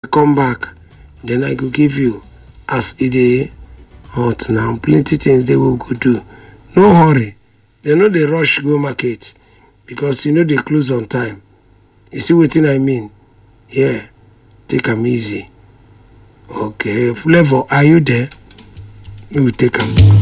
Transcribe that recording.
come back, then I go give you as it is hot now. Plenty things they will go do. No hurry. They know they rush go market because you know they close on time. You see what I mean? Yeah. Take them easy. Okay. Flavor, are you there? We will take them.